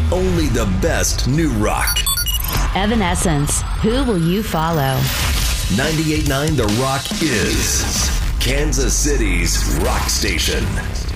only the best new rock. Evanescence, who will you follow? 98.9 The Rock is Kansas City's rock station.